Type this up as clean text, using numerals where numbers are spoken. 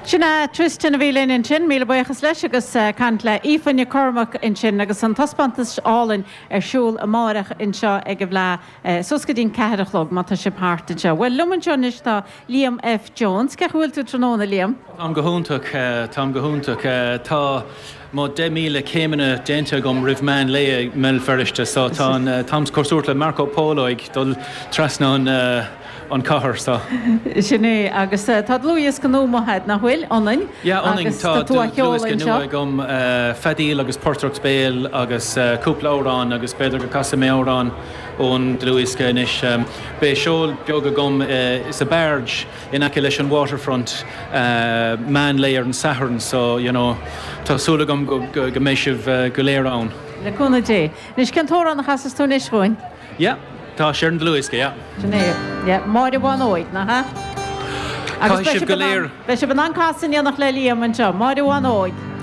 Sinna Tristan a bhílinn in sin míle buchas leis agus cant le ífanne cormach in sin agus an taspantas álainn siúl a máireach in seo ag go bhla suscadín ceadachlog má tá sé páirta seo. Well lumann seo is tá Liam F. Jones, ce bhfuil tú tróna Liam? Tá gohúntaach tá má 10,000 céimena dénta gom rihmán le mell feriste so tá Tom's cursúirta Marco Polo ag dul trasna an cahar sa. Sinné agus tá Luas go nómahead nach bhfuil onain? Ja, onain tá Luas go gom fedíl agus Portruck Béal agus cúpla órán agus beidir go casa mé órán ón Luas nis bé seol beag gom is a barge in aici leis an waterfront man layer an Saharn so tá súla gom go méisih go léirán. Le cúna dé. Nis cintóra nach chasas tú nis bhain? Ja. Tá Sharon Lewis ja. Máire bháin óid na ha? Tá sibh go léir. Bheith se ban an cásan nach le Liam an seo, máire bháin óid.